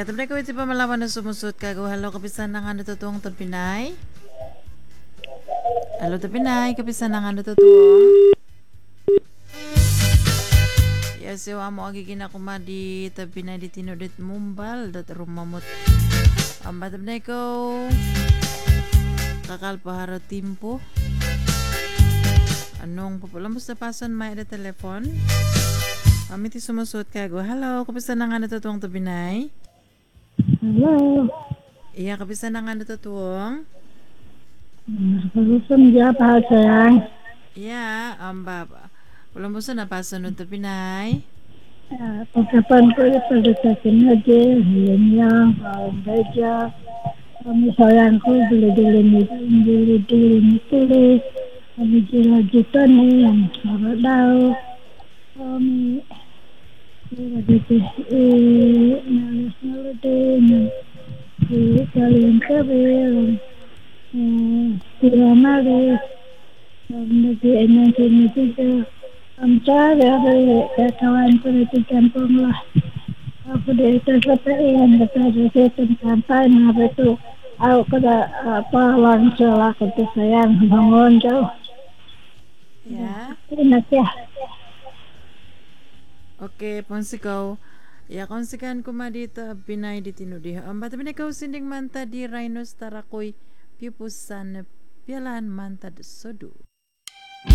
Tapi ko iti pamalawan na sumusot kago halo kapisan ng ano tutuong Pinay. Halo Pinay, kapisan ng ano tutuong. Yes, yo amo agi kinakuma di Pinay di tinudit mumbal dat rumamot. Amba tapnay ko kakal paharo timpo. Anong papalamos na pason may da telepon? Kami ti sumusot kago. Halo, kapisan ng ano tutuong Pinay. Hello. Iya, kapisan ng ano tutuong. Kalusun dia bahasa. Iya, amba. Walang buso na pasunod to Pinay. Pagkapan ko pada sa sinaje, yan yang, baca, misalnya ko dulu-dulu ni tulis, kami jila-jita ni yang daw, kami lagi nalis din, kalian kabel, Tiramari, nag-iinan sinisigaw. Ang tsara, katawan ko na tigkampong lah. Ako dito sa paiyan, nagkasasitong kampay na ito. Ako ko na pahalang sila ko ito sayang bangon daw. Ya. Inatya. Oke, ponsikaw. Ya, konsikan ko dito Pinay di tinudiha. Amba tabi na ikaw sinding manta di Rhinos tarakoy piupusan pialan manta de sodu.